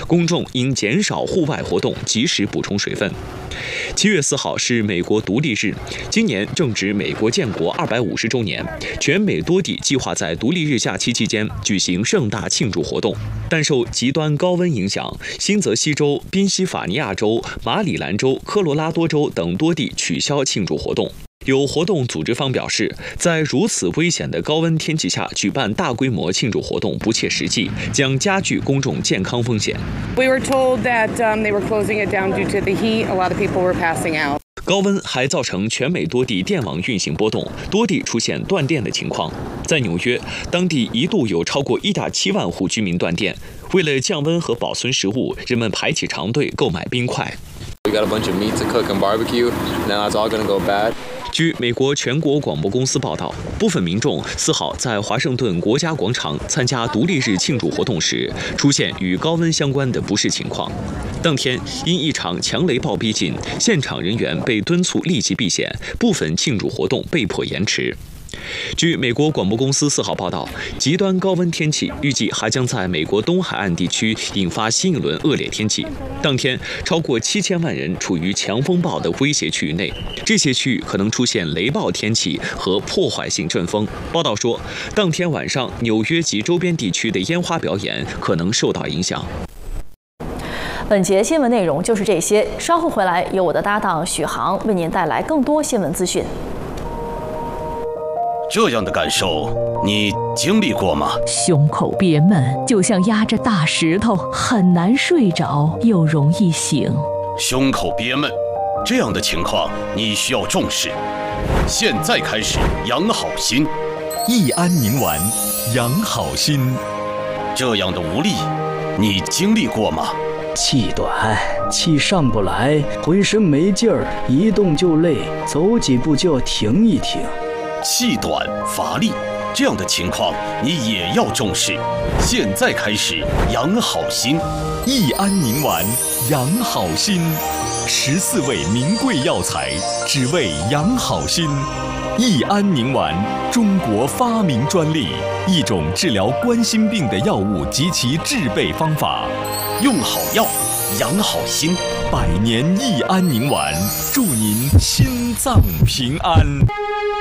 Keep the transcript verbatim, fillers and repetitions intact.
公众应减少户外活动，及时补充水分。七月四号是美国独立日，今年正值美国建国二百五十周年，全美多地计划在独立日假期期间举行盛大庆祝活动，但受极端高温影响，新泽西州、宾夕法尼亚州、马里兰州、科罗拉多州等多地取消庆祝活动。有活动组织方表示，在如此危险的高温天气下举办大规模庆祝活动不切实际，将加剧公众健康风险。 We were told that um, they were closing it down due to the heat. A lot of people were passing out. 高温还造成全美多地电网运行波动，多地出现断电的情况。在纽约，当地一度有超过一点七万户居民断电。为了降温和保存食物，人们排起长队购买冰块。 We got a bunch of meat to cook and barbecue. Now it's all gonna go bad. 据美国全国广播公司报道，部分民众四号在华盛顿国家广场参加独立日庆祝活动时，出现与高温相关的不适情况。当天因一场强雷暴逼近，现场人员被敦促立即避险，部分庆祝活动被迫延迟。据美国广播公司四号报道，极端高温天气预计还将在美国东海岸地区引发新一轮恶劣天气。当天，超过七千万人处于强风暴的威胁区域内，这些区域可能出现雷暴天气和破坏性阵风。报道说，当天晚上纽约及周边地区的烟花表演可能受到影响。 本节新闻内容就是这些，稍后回来由我的搭档许航为您带来更多新闻资讯。 这样的感受你经历过吗？ 胸口憋闷，就像压着大石头，很难睡着，又容易醒。 胸口憋闷，这样的情况你需要重视。现在开始养好心， 益安宁丸，养好心。 这样的无力，你经历过吗？ 气短，气上不来，浑身没劲儿，一动就累，走几步就要停一停。 气短乏力，这样的情况你也要重视。现在开始养好心， 益安宁丸，养好心。十四味名贵药材，只为养好心。益安宁丸，中国发明专利，一种治疗冠心病的药物及其制备方法。 用好药，养好心。 百年益安宁丸，祝您心脏平安。